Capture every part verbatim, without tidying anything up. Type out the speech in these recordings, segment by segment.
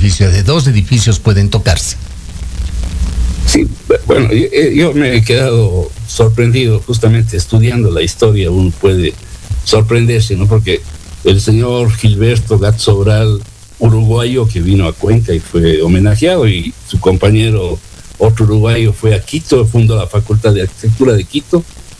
edificio, de dos edificios pueden tocarse. Sí, bueno, yo, yo me he quedado sorprendido justamente estudiando la historia. Uno puede sorprenderse, ¿no? Porque el señor Gilberto Gat Sobral, uruguayo, que vino a Cuenca y fue homenajeado, y su compañero, otro uruguayo, fue a Quito, fundó la Facultad de Arquitectura de Quito,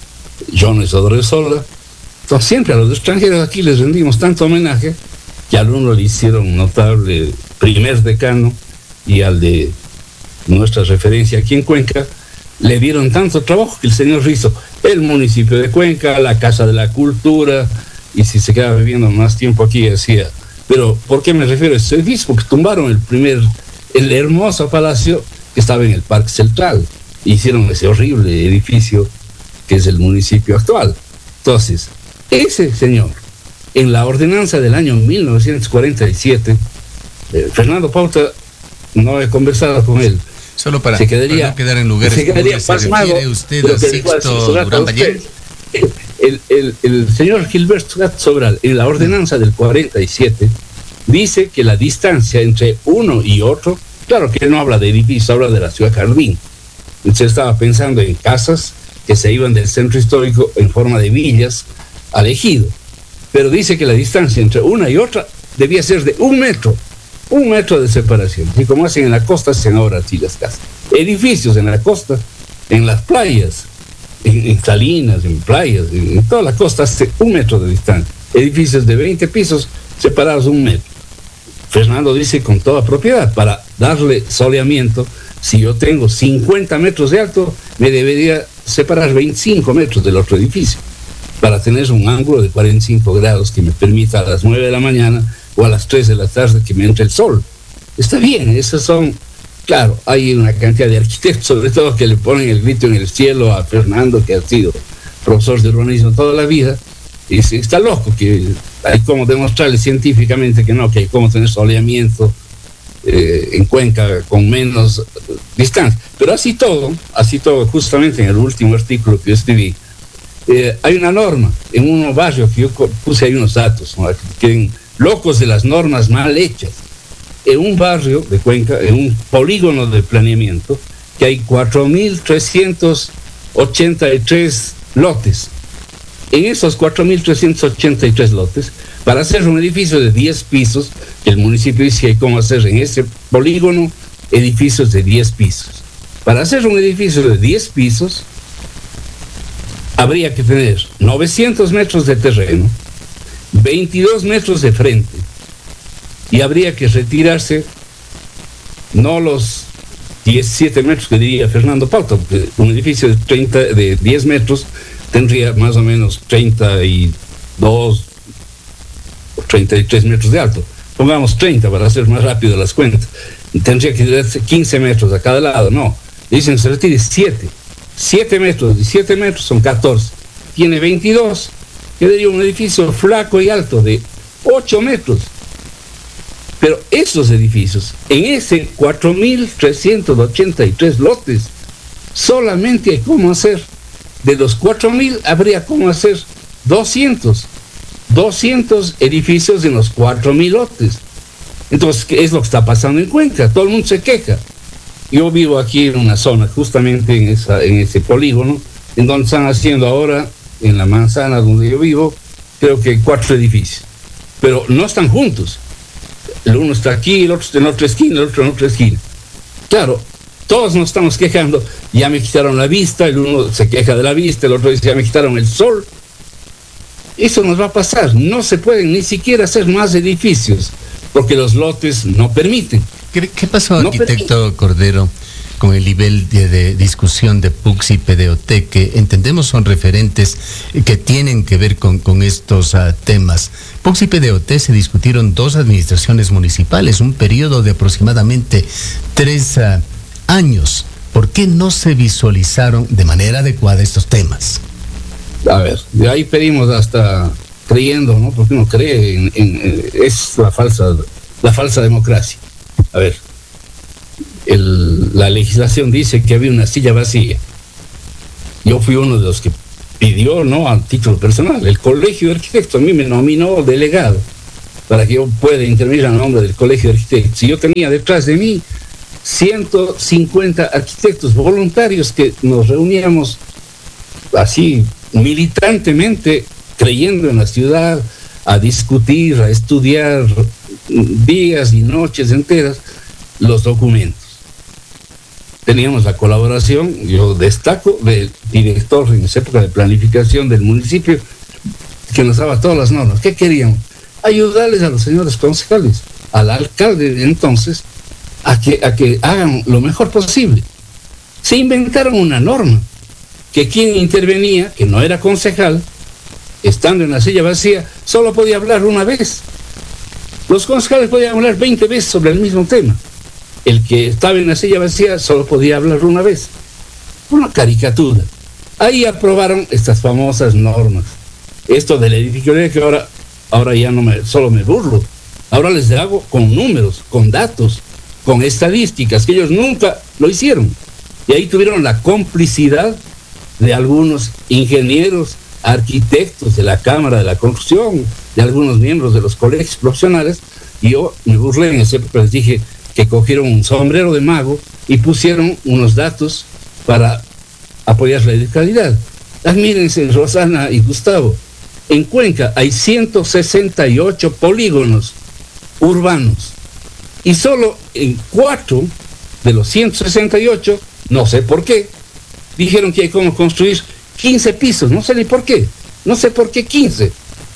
Jones Odresola. Entonces siempre a los extranjeros aquí les rendimos tanto homenaje que al uno le hicieron un notable primer decano, y al de nuestra referencia aquí en Cuenca le dieron tanto trabajo que el señor hizo el municipio de Cuenca, la Casa de la Cultura, y si se quedaba viviendo más tiempo aquí decía, pero ¿por qué me refiero a este edificio? Porque tumbaron el primer, el hermoso palacio que estaba en el Parque Central, e hicieron ese horrible edificio que es el municipio actual. Entonces, ese señor, en la ordenanza del año mil novecientos cuarenta y siete, eh, Fernando Pauta, no he conversado con él, solo para, se quedaría, para no quedar en lugares se quedaría comunes, ¿se refiere usted a Sixto Durán Ballén? El, el, el señor Gilberto Gat Sobral, en la ordenanza del cuarenta y siete, dice que la distancia entre uno y otro, claro que él no habla de edificios, habla de la ciudad jardín. Entonces estaba pensando en casas que se iban del centro histórico en forma de villas al ejido, pero dice que la distancia entre una y otra debía ser de un metro, un metro de separación. Y como hacen en la costa, hacen ahora así las casas. Edificios en la costa, en las playas, en, en salinas, en playas, en, en toda la costa, hace un metro de distancia. Edificios de veinte pisos separados un metro. Fernando dice con toda propiedad, para darle soleamiento, si yo tengo cincuenta metros de alto, me debería separar veinticinco metros del otro edificio, para tener un ángulo de cuarenta y cinco grados que me permita a las nueve de la mañana o a las tres de la tarde que me entre el sol. Está bien, esas son, claro, hay una cantidad de arquitectos, sobre todo, que le ponen el grito en el cielo a Fernando, que ha sido profesor de urbanismo toda la vida, y está loco, que hay como demostrarle científicamente que no, que hay como tener soleamiento eh, en Cuenca con menos eh, distancia. Pero así todo, así todo, justamente en el último artículo que yo escribí, eh, hay una norma en unos barrios que yo puse ahí unos datos, ¿no?, que locos de las normas mal hechas. En un barrio de Cuenca, en un polígono de planeamiento, que hay cuatro mil trescientos ochenta y tres lotes. En esos cuatro mil trescientos ochenta y tres lotes, para hacer un edificio de diez pisos, el municipio dice que hay cómo hacer en ese polígono edificios de diez pisos. Para hacer un edificio de diez pisos, habría que tener novecientos metros de terreno, veintidós metros de frente, y habría que retirarse no los diecisiete metros que diría Fernando Pauta, porque un edificio de, treinta, de diez metros tendría más o menos treinta y dos o treinta y tres metros de alto. Pongamos treinta para hacer más rápido las cuentas. Tendría que darse quince metros a cada lado. No, dicen se retire siete. siete metros, y siete metros son catorce. Tiene veintidós. Quedaría un edificio flaco y alto de ocho metros. Pero esos edificios, en ese cuatro mil trescientos ochenta y tres lotes, solamente hay cómo hacer. De los cuatro mil habría cómo hacer doscientos. doscientos edificios en los cuatro mil lotes. Entonces, ¿qué es lo que está pasando en Cuenca? Todo el mundo se queja. Yo vivo aquí en una zona, justamente en, esa, en ese polígono, en donde están haciendo ahora, en la manzana donde yo vivo, creo que cuatro edificios. Pero no están juntos. El uno está aquí, el otro está en otra esquina, el otro en otra esquina. Claro, todos nos estamos quejando, ya me quitaron la vista, el uno se queja de la vista, el otro dice, ya me quitaron el sol. Eso nos va a pasar, no se pueden ni siquiera hacer más edificios, porque los lotes no permiten. ¿Qué, qué pasó, no arquitecto permiten. Cordero, con el nivel de, de discusión de P U C S y P D O T, que entendemos son referentes que tienen que ver con, con estos uh, temas? P U C S y P D O T se discutieron dos administraciones municipales, un periodo de aproximadamente tres uh, años. ¿Por qué no se visualizaron de manera adecuada estos temas? A ver, de ahí pedimos hasta creyendo, ¿no? Porque uno cree en, en, en es la falsa, la falsa democracia. A ver, el, la legislación dice que había una silla vacía. Yo fui uno de los que pidió, ¿no?, a título personal. El colegio de arquitectos a mí me nominó delegado. para que yo pueda intervenir a nombre del Colegio de Arquitectos. Y yo tenía detrás de mí ciento cincuenta arquitectos voluntarios que nos reuníamos así militantemente, creyendo en la ciudad, a discutir, a estudiar días y noches enteras los documentos. Teníamos la colaboración, yo destaco, del director en esa época de planificación del municipio, que nos daba todas las normas. ¿Qué queríamos? Ayudarles a los señores concejales, al alcalde de entonces, a que, a que hagan lo mejor posible. Se inventaron una norma, que quien intervenía, que no era concejal, estando en la silla vacía, solo podía hablar una vez. Los concejales podían hablar veinte veces sobre el mismo tema. El que estaba en la silla vacía solo podía hablar una vez. Una caricatura. Ahí aprobaron estas famosas normas. Esto de la edificación, que ahora, ahora ya no me, solo me burlo. Ahora les hago con números, con datos, con estadísticas, que ellos nunca lo hicieron. Y ahí tuvieron la complicidad de algunos ingenieros, arquitectos de la Cámara de la Construcción, de algunos miembros de los colegios profesionales, y yo me burlé en ese época, les dije que cogieron un sombrero de mago y pusieron unos datos para apoyar la edilidad. Admírense, Rosana y Gustavo, en Cuenca hay ciento sesenta y ocho polígonos urbanos y solo en cuatro de los ciento sesenta y ocho, no sé por qué, dijeron que hay como construir quince pisos, no sé ni por qué, no sé por qué quince.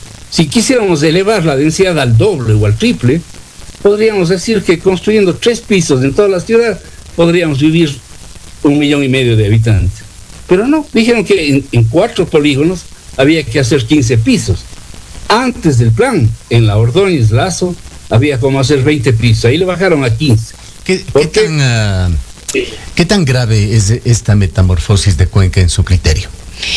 Si quisiéramos elevar la densidad al doble o al triple, podríamos decir que construyendo tres pisos en toda la ciudad, podríamos vivir un millón y medio de habitantes. Pero no, dijeron que en, en cuatro polígonos había que hacer quince pisos. Antes del plan, en la Ordóñez Lazo, había como hacer veinte pisos, ahí le bajaron a quince. ¿Qué, qué, tan, uh, ¿Qué tan grave es esta metamorfosis de Cuenca en su criterio?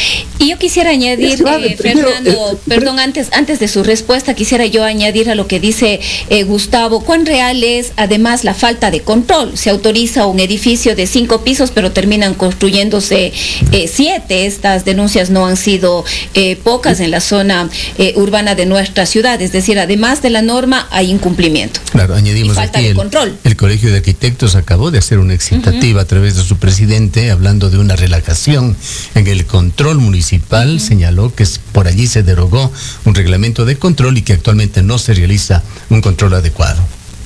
Y yo quisiera añadir, eh, Fernando, perdón, antes, antes de su respuesta, quisiera yo añadir a lo que dice eh, Gustavo, ¿cuán real es además la falta de control? Se autoriza un edificio de cinco pisos, pero terminan construyéndose eh, siete. Estas denuncias no han sido eh, pocas en la zona eh, urbana de nuestra ciudad, es decir, además de la norma hay incumplimiento. Claro, añadimos y falta aquí de el, control. El Colegio de Arquitectos acabó de hacer una excitativa uh-huh. a través de su presidente, hablando de una relajación en el control control municipal, uh-huh. señaló que por allí se derogó un reglamento de control y que actualmente no se realiza un control adecuado.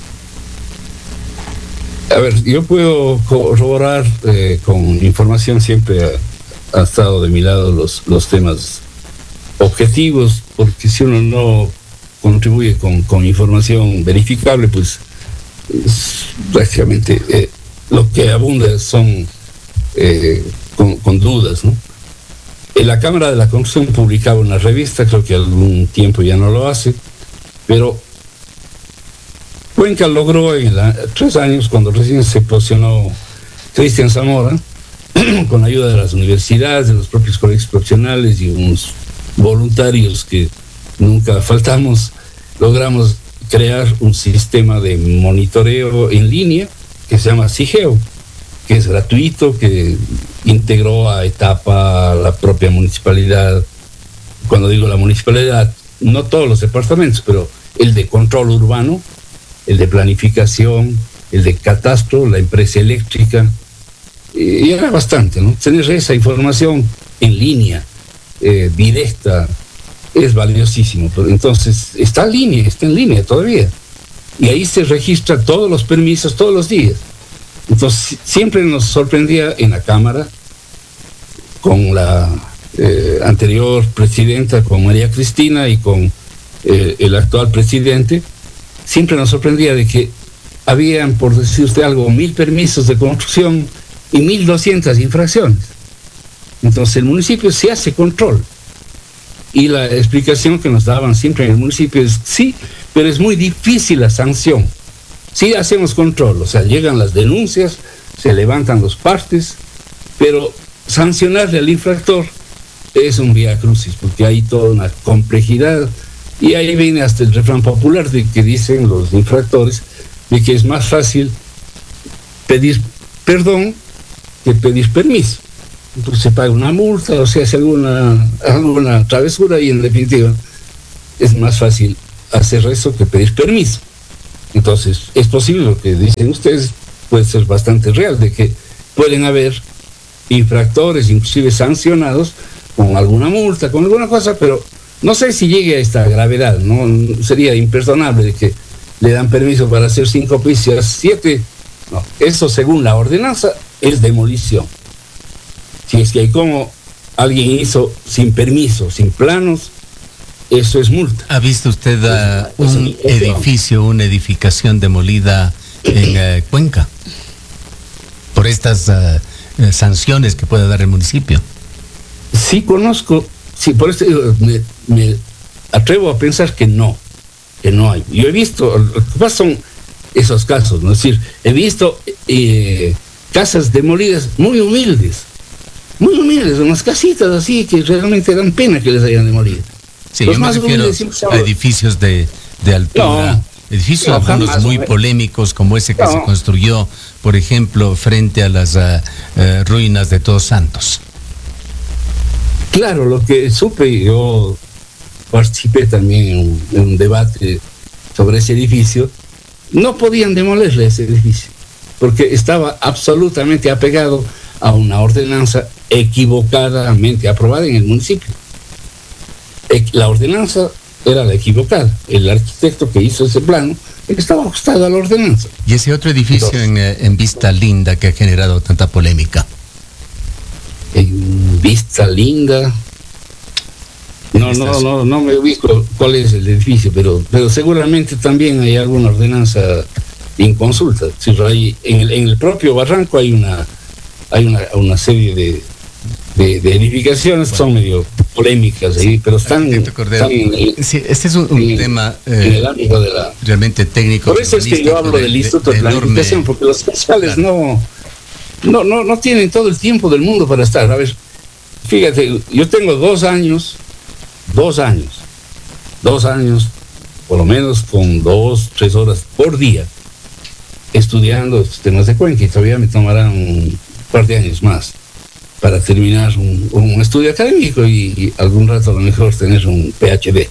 A ver, yo puedo corroborar eh, con información, siempre ha, ha estado de mi lado los, los temas objetivos, porque si uno no contribuye con, con información verificable, pues es prácticamente eh, lo que abunda son eh, con, con dudas, ¿no? La Cámara de la Construcción publicaba una revista, creo que algún tiempo ya no lo hace, pero Cuenca logró en la, tres años, cuando recién se posicionó Cristian Zamora, con ayuda de las universidades, de los propios colegios profesionales y unos voluntarios que nunca faltamos, logramos crear un sistema de monitoreo en línea que se llama SIGEO, que es gratuito, que integró a etapa la propia municipalidad. Cuando digo la municipalidad, no todos los departamentos, pero el de control urbano, el de planificación, el de catastro, la empresa eléctrica, y era bastante, ¿no? Tener esa información en línea, eh, directa, es valiosísimo. Entonces, está en línea, está en línea todavía. Y ahí se registran todos los permisos todos los días. Entonces, siempre nos sorprendía en la Cámara, con la eh, anterior presidenta, con María Cristina, y con eh, el actual presidente, siempre nos sorprendía de que habían, por decirte algo, mil permisos de construcción y mil doscientas infracciones. Entonces, el municipio se hace control. Y la explicación que nos daban siempre en el municipio es, sí, pero es muy difícil la sanción. Sí hacemos control, o sea, llegan las denuncias, se levantan los partes, pero sancionarle al infractor es un vía crucis, porque hay toda una complejidad, y ahí viene hasta el refrán popular de que dicen los infractores, de que es más fácil pedir perdón que pedir permiso. Entonces se paga una multa o se hace alguna, alguna travesura, y en definitiva es más fácil hacer eso que pedir permiso. Entonces, es posible lo que dicen ustedes, puede ser bastante real, de que pueden haber infractores, inclusive sancionados, con alguna multa, con alguna cosa, pero no sé si llegue a esta gravedad, ¿no? Sería imperdonable de que le dan permiso para hacer cinco pisos, siete. No, eso según la ordenanza es demolición. Si es que hay como alguien hizo sin permiso, sin planos, eso es multa. ¿Ha visto usted uh, un edificio, una edificación demolida en uh, Cuenca? Por estas uh, sanciones que puede dar el municipio. Sí conozco, sí, por eso me, me atrevo a pensar que no, que no hay. Yo he visto, lo que pasa son esos casos, ¿no? Es decir, he visto eh, casas demolidas muy humildes, muy humildes, unas casitas así que realmente dan pena que les hayan demolido. Sí, Los yo me refiero a edificios de, de altura, no, edificios no, algunos jamás, muy polémicos, como ese que no. se construyó, por ejemplo, frente a las uh, uh, ruinas de Todos Santos. Claro, lo que supe, yo participé también en un, en un debate sobre ese edificio, no podían demolerle ese edificio, porque estaba absolutamente apegado a una ordenanza equivocadamente aprobada en el municipio. La ordenanza era la equivocada. El arquitecto que hizo ese plano estaba ajustado a la ordenanza. ¿Y ese otro edificio Entonces, en, en Vista Linda que ha generado tanta polémica? En Vista Linda... No, no, no, no me ubico cuál es el edificio, pero, pero seguramente también hay alguna ordenanza en consulta. En el, en el propio Barranco hay una, hay una, una serie de, de, de edificaciones que son medio polémicas, ¿sí? Pero están, están en el, sí, este es un, un en, tema eh, en el ámbito de la realmente técnico. Por eso es que yo hablo de, del Instituto de, de, de Planificación, enorme, porque los fiscales claro. no, no, no, no tienen todo el tiempo del mundo para estar. A ver, fíjate, yo tengo dos años, dos años, dos años, por lo menos con dos, tres horas por día, estudiando estos temas de Cuenca, y todavía me tomarán un par de años más para terminar un, un estudio académico y, y algún rato a lo mejor tener un P H D.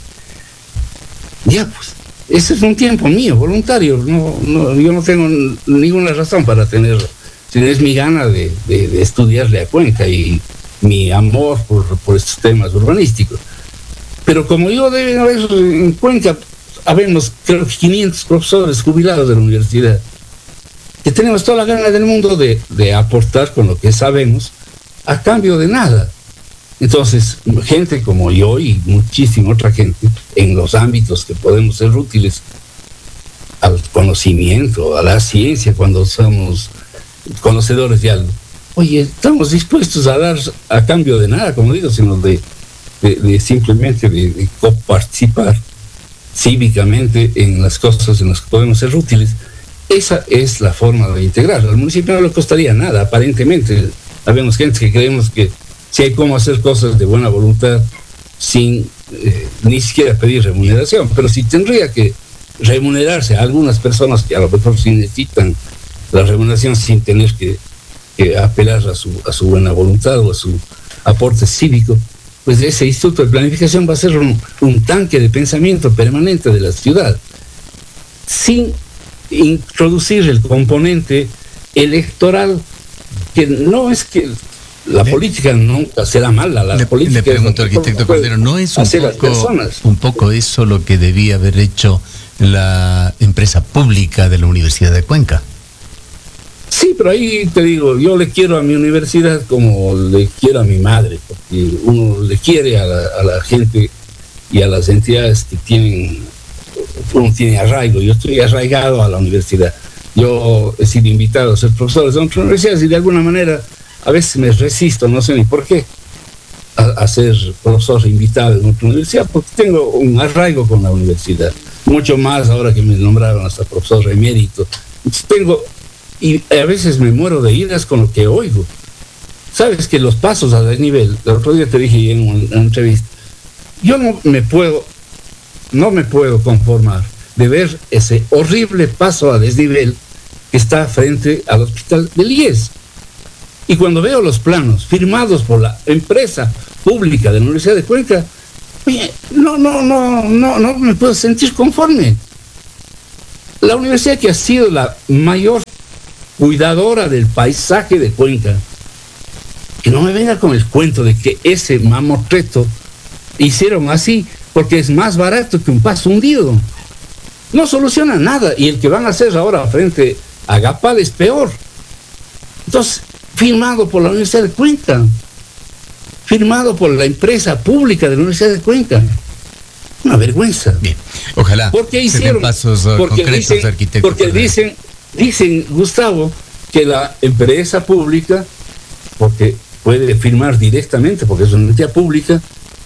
Ya, pues, ese es un tiempo mío, voluntario. No, no, yo no tengo ninguna razón para tener, si es mi gana de, de, de estudiarle a Cuenca y mi amor por, por estos temas urbanísticos. Pero como yo deben haber en Cuenca, habemos creo que quinientos profesores jubilados de la universidad, que tenemos toda la gana del mundo de, de aportar con lo que sabemos, a cambio de nada. Entonces, gente como yo y muchísima otra gente, en los ámbitos que podemos ser útiles al conocimiento, a la ciencia, cuando somos conocedores de algo, oye, estamos dispuestos a dar a cambio de nada, como digo, sino de, de, de simplemente de, de coparticipar cívicamente en las cosas en las que podemos ser útiles. Esa es la forma de integrar. Al municipio no le costaría nada, aparentemente. Habemos gente que creemos que si hay cómo hacer cosas de buena voluntad sin eh, ni siquiera pedir remuneración, pero si tendría que remunerarse a algunas personas que a lo mejor sí necesitan la remuneración sin tener que, que apelar a su, a su buena voluntad o a su aporte cívico, pues ese Instituto de Planificación va a ser un, un tanque de pensamiento permanente de la ciudad, sin introducir el componente electoral, que no es que la le, política nunca será mala, la le, política... Le pregunto, arquitecto Cordero, ¿no es un poco, un poco eso lo que debía haber hecho la empresa pública de la Universidad de Cuenca? Sí, pero ahí te digo, yo le quiero a mi universidad como le quiero a mi madre, porque uno le quiere a la, a la gente y a las entidades que tienen, uno tiene arraigo. Yo estoy arraigado a la universidad. Yo he sido invitado a ser profesor de otras universidades y de alguna manera a veces me resisto, no sé ni por qué, a, a ser profesor invitado en otra universidad, porque tengo un arraigo con la universidad, mucho más ahora que me nombraron hasta profesor emérito. Entonces tengo, y a veces me muero de iras con lo que oigo. Sabes que los pasos a desnivel, el otro día te dije en una entrevista, yo no me puedo, no me puedo conformar de ver ese horrible paso a desnivel que está frente al hospital del I E S. Y cuando veo los planos firmados por la empresa pública de la Universidad de Cuenca, Oye, no, no, no, no, no me puedo sentir conforme. La universidad que ha sido la mayor cuidadora del paisaje de Cuenca, que no me venga con el cuento de que ese mamotreto hicieron así porque es más barato que un paso hundido. No soluciona nada, y el que van a hacer ahora frente a Agapal es peor. Entonces, firmado por la Universidad de Cuenca, firmado por la empresa pública de la Universidad de Cuenca. Una vergüenza. Bien, ojalá porque hicieron pasos uh, porque concretos, dicen, arquitecto. porque dicen, dicen, Gustavo, que la empresa pública, porque puede firmar directamente, porque es una entidad pública,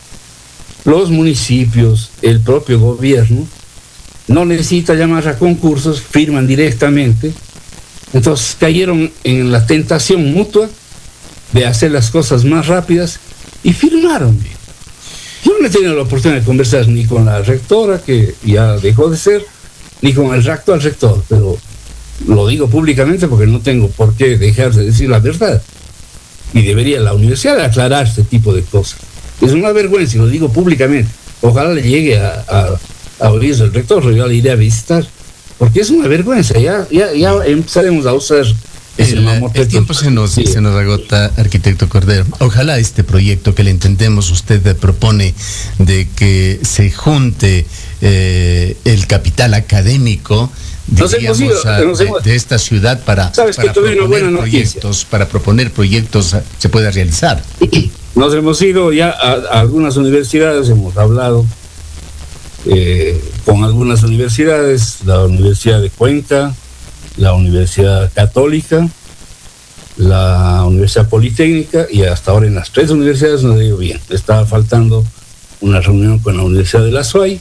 los municipios, el propio gobierno, no necesita llamar a concursos, firman directamente. Entonces cayeron en la tentación mutua de hacer las cosas más rápidas y firmaron. Yo no he tenido la oportunidad de conversar ni con la rectora, que ya dejó de ser, ni con el actual rector, pero lo digo públicamente porque no tengo por qué dejar de decir la verdad. Y debería la universidad aclarar este tipo de cosas. Es una vergüenza, y lo digo públicamente. Ojalá le llegue a, a, a oír el rector, yo le iré a visitar, porque es una vergüenza. Ya, ya, ya empezaremos a usar El, el tiempo se nos, sí. se nos agota, arquitecto Cordero. Ojalá este proyecto que le entendemos usted propone de que se junte eh, el capital académico, digamos, ido, a, de, de esta ciudad para, para proponer proyectos, para proponer proyectos se pueda realizar. Nos hemos ido ya a, a algunas universidades, hemos hablado eh, con algunas universidades, la Universidad de Cuenca, la Universidad Católica, la Universidad Politécnica, y hasta ahora en las tres universidades nos ha ido bien. Estaba faltando una reunión con la Universidad de la SUAY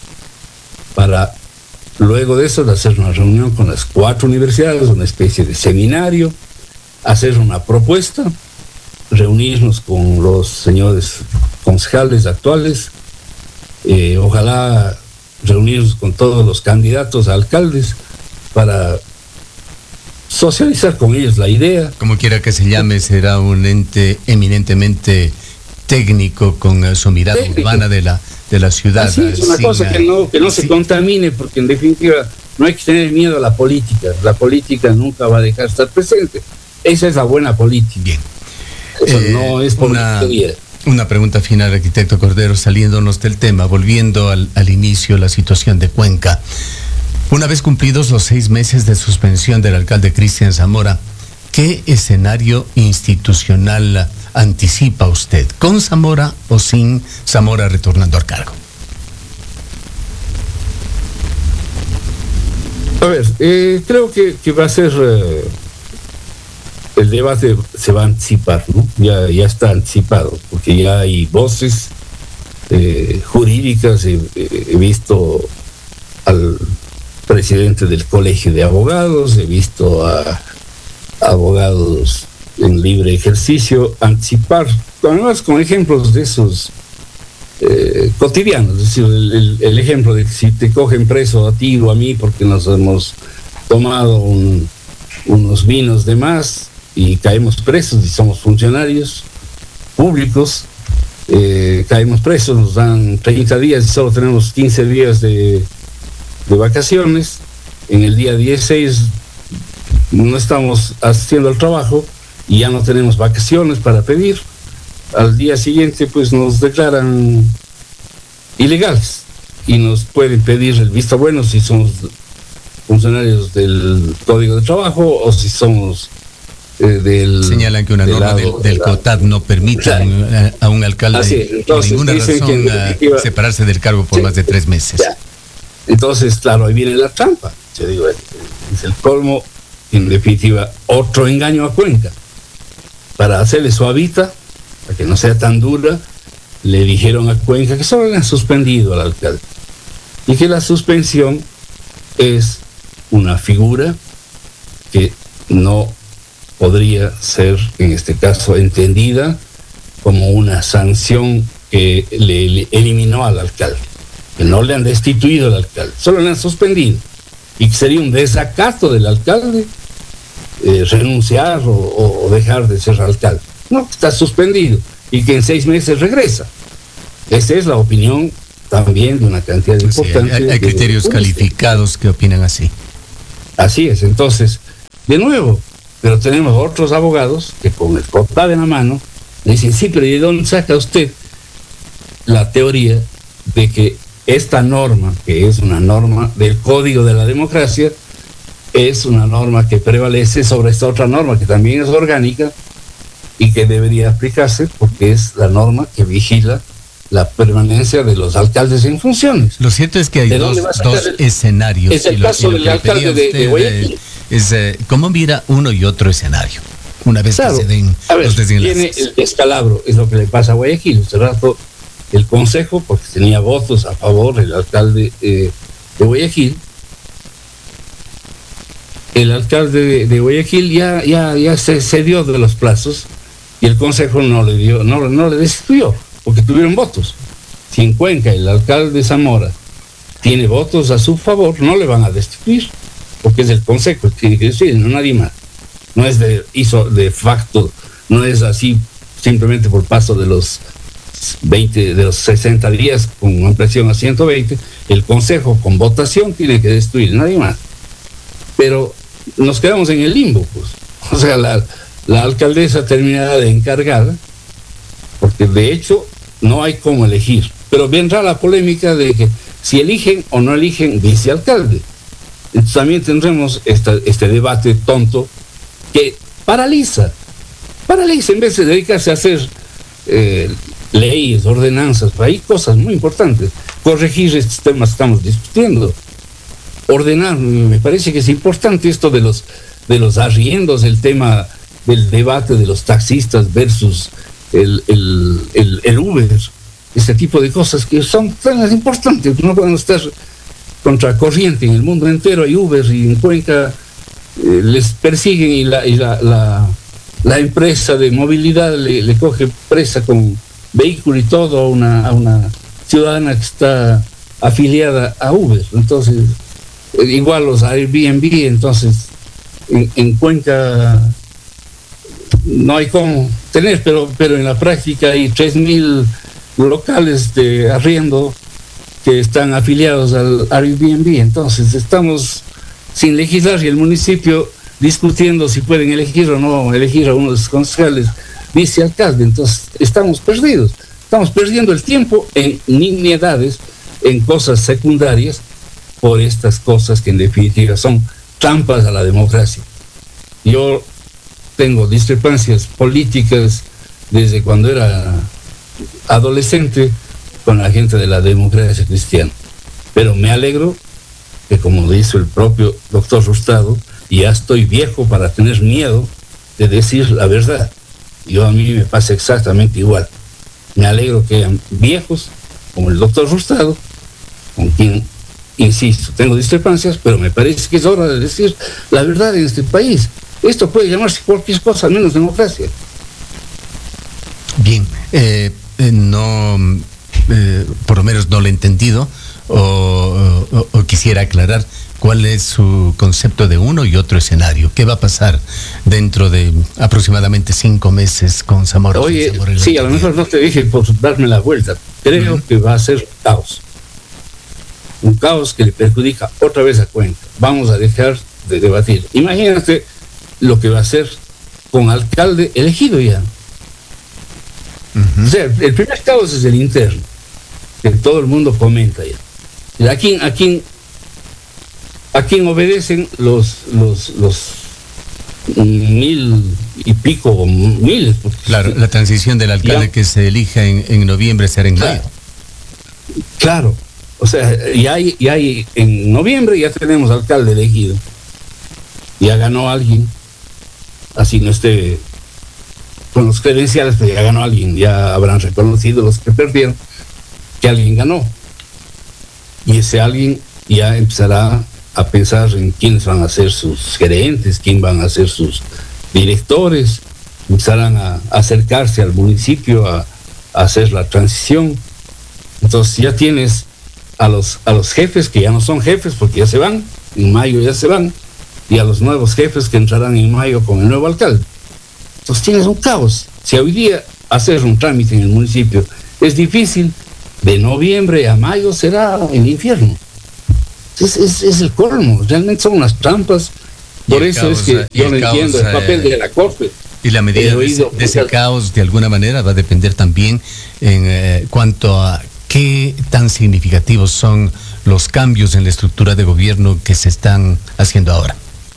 para luego de eso hacer una reunión con las cuatro universidades, una especie de seminario, hacer una propuesta, reunirnos con los señores concejales actuales, eh, ojalá reunirnos con todos los candidatos a alcaldes para socializar con ellos la idea. Como quiera que se llame, será un ente eminentemente técnico con uh, su mirada técnico. urbana de la, de la ciudad. Así es una sin, cosa que no, que no sí. se contamine, porque en definitiva no hay que tener miedo a la política. La política nunca va a dejar de estar presente. Esa es la buena política. Bien. Eso eh, no es politiquería. Una, una pregunta final, arquitecto Cordero, saliéndonos del tema, volviendo al, al inicio, la situación de Cuenca. Una vez cumplidos los seis meses de suspensión del alcalde Cristian Zamora, ¿qué escenario institucional anticipa usted? ¿Con Zamora o sin Zamora retornando al cargo? A ver, eh, creo que, que va a ser... Eh, el debate se va a anticipar, ¿no? Ya, ya está anticipado, porque ya hay voces eh, jurídicas. He, he visto al presidente del Colegio de Abogados, he visto a abogados en libre ejercicio anticipar, además con ejemplos de esos eh, cotidianos, es decir, el, el, el ejemplo de que si te cogen preso a ti o a mí porque nos hemos tomado un, unos vinos de más y caemos presos y somos funcionarios públicos, eh, caemos presos, nos dan treinta días y solo tenemos quince días de de vacaciones. En el día dieciséis no estamos haciendo el trabajo y ya no tenemos vacaciones para pedir. Al día siguiente pues nos declaran ilegales y nos pueden pedir el visto bueno si somos funcionarios del Código de Trabajo o si somos eh, del... Señalan que una del norma lado, del, del COTAD no permite a un, a un alcalde por ninguna razón definitiva, separarse del cargo por sí, más de tres meses. Ya. Entonces, claro, ahí viene la trampa. Yo digo, es el colmo, en definitiva, otro engaño a Cuenca. Para hacerle suavita, para que no sea tan dura, le dijeron a Cuenca que solo le han suspendido al alcalde. Y que la suspensión es una figura que no podría ser, en este caso, entendida como una sanción que le, le eliminó al alcalde. Que no le han destituido al alcalde, solo le han suspendido, y que sería un desacato del alcalde eh, renunciar o, o dejar de ser alcalde. No, está suspendido y que en seis meses regresa. Esa es la opinión también de una cantidad de Sí, importantes. hay, hay criterios de, calificados que opinan así. Así es, entonces, de nuevo, pero tenemos otros abogados que con el copado en la mano le dicen, sí, pero ¿de dónde saca usted la teoría de que esta norma, que es una norma del Código de la Democracia, es una norma que prevalece sobre esta otra norma que también es orgánica y que debería aplicarse porque es la norma que vigila la permanencia de los alcaldes en funciones? Lo cierto es que hay dos, dos el, escenarios. Es el lo, caso del alcalde de, de Guayaquil. Eh, es, eh, ¿Cómo mira uno y otro escenario? Una vez claro, que se den a ver, los desenlaces. Tiene el descalabro, es lo que le pasa a Guayaquil. Hace rato el Consejo, porque tenía votos a favor del alcalde eh, de Guayaquil, el alcalde de, de Guayaquil ya, ya, ya se cedió de los plazos y el Consejo no le dio, no, no le destituyó, porque tuvieron votos. Si en Cuenca el alcalde Zamora tiene votos a su favor, no le van a destituir, porque es el Consejo el que tiene que decidir, no nadie más. No es de, hizo de facto, no es así simplemente por paso de los veinte, de los sesenta días con ampliación a ciento veinte, el Consejo con votación tiene que destituir, nadie más. Pero nos quedamos en el limbo, pues. O sea, la, la alcaldesa terminará de encargada, porque de hecho no hay cómo elegir. Pero vendrá la polémica de que si eligen o no eligen vicealcalde. Entonces también tendremos esta, este debate tonto que paraliza, paraliza en vez de dedicarse a hacer eh, leyes, ordenanzas, hay cosas muy importantes. Corregir estos temas que estamos discutiendo. Ordenar, me parece que es importante esto de los, de los arriendos, el tema del debate de los taxistas versus el, el, el, el Uber, este tipo de cosas que son tan importantes, no pueden estar contracorriente en el mundo entero. Hay Uber y en Cuenca eh, les persiguen y, la, y la, la, la empresa de movilidad le, le coge presa con vehículo y todo a una, a una ciudadana que está afiliada a Uber. Entonces, igual los Airbnb, entonces en, en Cuenca no hay cómo tener, pero, pero en la práctica hay tres mil locales de arriendo que están afiliados al Airbnb. Entonces estamos sin legislar y el municipio discutiendo si pueden elegir o no elegir a uno de los concejales vicealcalde. Entonces estamos perdidos, estamos perdiendo el tiempo en nimiedades, en cosas secundarias, por estas cosas que en definitiva son trampas a la democracia. Yo tengo discrepancias políticas desde cuando era adolescente con la gente de la democracia cristiana, pero me alegro que, como dice el propio doctor Rustado, ya estoy viejo para tener miedo de decir la verdad. Yo, a mí me pasa exactamente igual. Me alegro que hayan viejos como el doctor Rustado, con quien, insisto, tengo discrepancias, pero me parece que es hora de decir la verdad en este país. Esto puede llamarse cualquier cosa menos democracia. Bien, eh, eh, no, eh, por lo menos no lo he entendido, o, o, o quisiera aclarar cuál es su concepto de uno y otro escenario. ¿Qué va a pasar dentro de aproximadamente cinco meses con Zamora? Oye, Zamora sí, a lo mejor no te dije por darme la vuelta. Creo uh-huh. que va a ser caos. Un caos que le perjudica otra vez a Cuenca. Vamos a dejar de debatir. Imagínate lo que va a ser con alcalde elegido ya. Uh-huh. O sea, el primer caos es el interno, que todo el mundo comenta ya. ¿A quién, a quién, a quién obedecen los, los, los mil y pico o miles? Claro, la transición del alcalde ya, que se elija en, en noviembre será en claro, mayo. Claro, o sea, ya hay, ya hay, en noviembre ya tenemos alcalde elegido. Ya ganó alguien, así no esté con los credenciales, pero ya ganó alguien, ya habrán reconocido los que perdieron que alguien ganó. Y ese alguien ya empezará a pensar en quiénes van a ser sus gerentes, quién van a ser sus directores, empezarán a acercarse al municipio a, a hacer la transición. Entonces ya tienes a los, a los jefes que ya no son jefes porque ya se van, en mayo ya se van, y a los nuevos jefes que entrarán en mayo con el nuevo alcalde. Entonces tienes un caos. Si hoy día hacer un trámite en el municipio es difícil, de noviembre a mayo será el infierno. Es, es, es el colmo, realmente son unas trampas. Por eso caos, es que yo no entiendo el papel de la Corte. Y la medida de ese, de ese caos, de alguna manera, va a depender también en eh, cuanto a qué tan significativos son los cambios en la estructura de gobierno que se están haciendo ahora.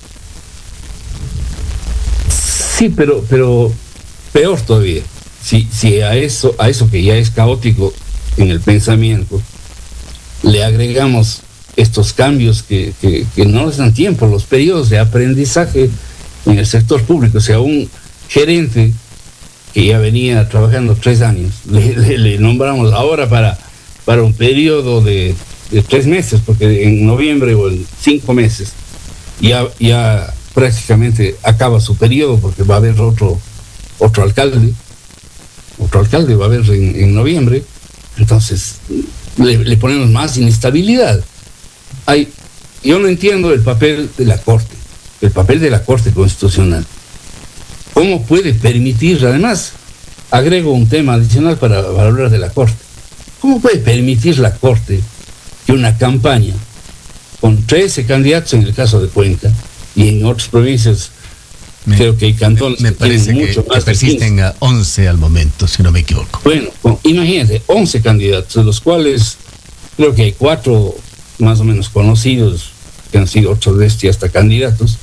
Sí, pero, pero peor todavía. Si, si a eso, a eso que ya es caótico en el pensamiento, le agregamos estos cambios que, que, que no les dan tiempo, los periodos de aprendizaje en el sector público. O sea, un gerente que ya venía trabajando tres años, le, le, le nombramos ahora para, para un periodo de, de tres meses, porque en noviembre o en cinco meses ya, ya prácticamente acaba su periodo, porque va a haber otro, otro alcalde, otro alcalde va a haber en, en noviembre. Entonces le, le ponemos más inestabilidad. Hay, yo no entiendo el papel de la Corte, el papel de la Corte Constitucional. ¿Cómo puede permitir, además, agrego un tema adicional para, para hablar de la Corte, cómo puede permitir la Corte que una campaña con trece candidatos en el caso de Cuenca y en otras provincias, me, creo que hay cantones me, me que tienen que, mucho más que persisten a once al momento, si no me equivoco. Bueno, con, imagínense, once candidatos, de los cuales creo que hay cuatro más o menos conocidos, que han sido otros de estos hasta candidatos.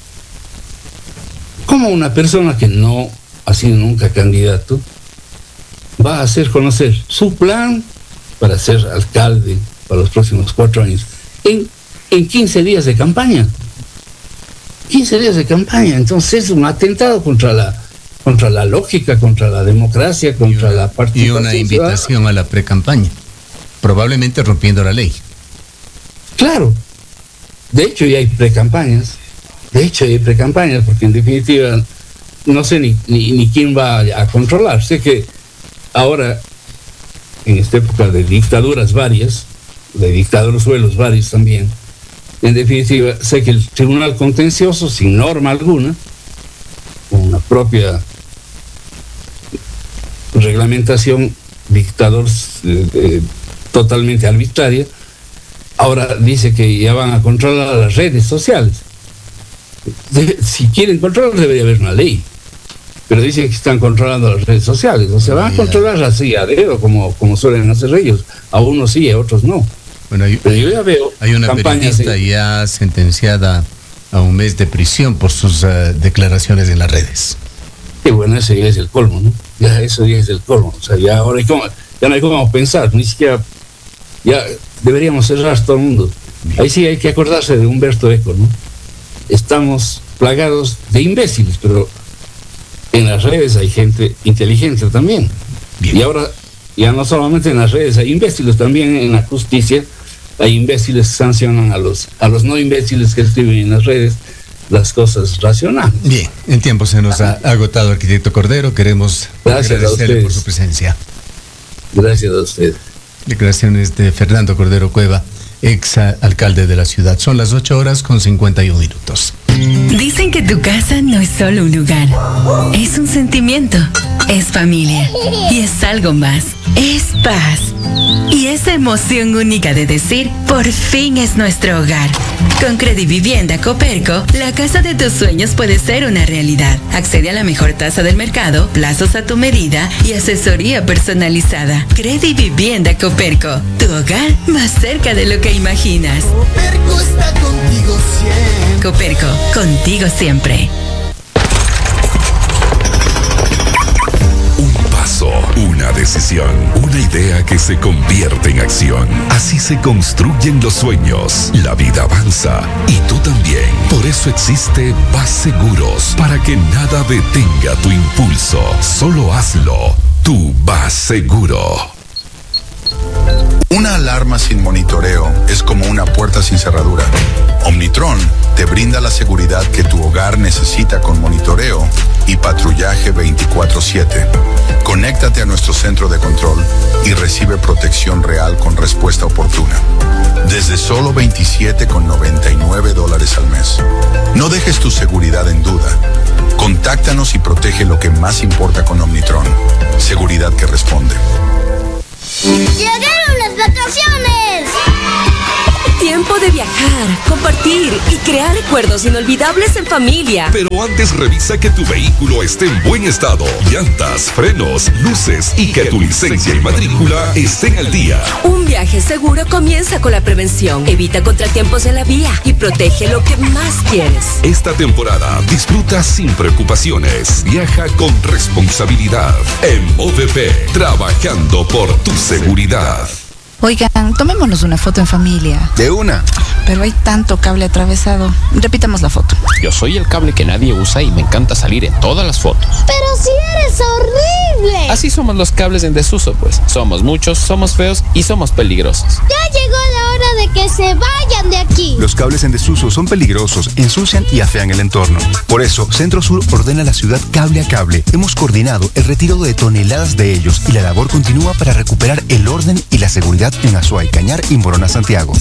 ¿Cómo una persona que no ha sido nunca candidato va a hacer conocer su plan para ser alcalde para los próximos cuatro años en, en quince días de campaña? quince días de campaña. Entonces es un atentado contra la, contra la lógica, contra la democracia, contra una, la participación. Y una invitación ciudadana a la pre-campaña, probablemente rompiendo la ley. Claro. De hecho ya hay pre-campañas. De hecho hay pre-campañas, porque en definitiva no sé ni, ni, ni quién va a, a controlar. Sé que ahora, en esta época de dictaduras varias, de dictadores suelos varios también, en definitiva, sé que el Tribunal Contencioso, sin norma alguna, con una propia reglamentación dictador eh, eh, totalmente arbitraria, ahora dice que ya van a controlar las redes sociales. De, si quieren controlar, debería haber una ley. Pero dicen que están controlando las redes sociales. O sea, van a controlar así a dedo, como, como suelen hacer ellos. A unos sí, a otros no. Bueno, hay, pero yo ya veo hay una periodista de... ya sentenciada a un mes de prisión por sus uh, declaraciones en las redes. Sí, bueno, ese ya es el colmo, ¿no? Ya eso ya es el colmo. O sea, ya ahora hay como, ya no hay cómo pensar, ni siquiera, ya deberíamos cerrar todo el mundo. Bien. Ahí sí hay que acordarse de Humberto Eco, ¿no? Estamos plagados de imbéciles, pero en las redes hay gente inteligente también. Bien. Y ahora ya no solamente en las redes hay imbéciles, también en la justicia hay imbéciles que sancionan a los, a los no imbéciles que escriben en las redes las cosas racionales. Bien, el tiempo se nos ha agotado, arquitecto Cordero. Queremos Gracias agradecerle por su presencia. Gracias a usted. Declaraciones de Fernando Cordero Cueva, ex alcalde de la ciudad. Son las ocho horas con cincuenta y un minutos. Dicen que tu casa no es solo un lugar, es un sentimiento, es familia y es algo más, es paz. Y esa emoción única de decir, por fin es nuestro hogar. Con Credivivienda Coperco, la casa de tus sueños puede ser una realidad. Accede a la mejor tasa del mercado, plazos a tu medida y asesoría personalizada. Credivivienda Coperco, tu hogar más cerca de lo que imaginas. Coperco está contigo siempre. Coperco, contigo siempre. Una decisión, una idea que se convierte en acción. Así se construyen los sueños. La vida avanza y tú también. Por eso existe Vas Seguros, para que nada detenga tu impulso. Solo hazlo. Tú Vas Seguro. Una alarma sin monitoreo es como una puerta sin cerradura. Omnitron te brinda la seguridad que tu hogar necesita con monitoreo y patrullaje veinticuatro siete. Conéctate a nuestro centro de control y recibe protección real con respuesta oportuna. Desde solo veintisiete con noventa y nueve dólares al mes. No dejes tu seguridad en duda. Contáctanos y protege lo que más importa con Omnitron. Seguridad que responde. ¡Llegaron las vacaciones! Tiempo de viajar, compartir y crear recuerdos inolvidables en familia. Pero antes revisa que tu vehículo esté en buen estado. Llantas, frenos, luces y que tu licencia y matrícula estén al día. Un viaje seguro comienza con la prevención. Evita contratiempos en la vía y protege lo que más quieres. Esta temporada disfruta sin preocupaciones. Viaja con responsabilidad. En O V P, trabajando por tu seguridad. Oigan, tomémonos una foto en familia. De una. Pero hay tanto cable atravesado. Repitamos la foto. Yo soy el cable que nadie usa y me encanta salir en todas las fotos. ¡Pero si eres horrible! Así somos los cables en desuso, pues. Somos muchos, somos feos y somos peligrosos. ¡Ya llegó la hora de que se vayan de aquí! Los cables en desuso son peligrosos, ensucian y afean el entorno. Por eso, Centro Sur ordena a la ciudad cable a cable. Hemos coordinado el retiro de toneladas de ellos y la labor continúa para recuperar el orden y la seguridad en Azuay, Cañar y Morona, Santiago.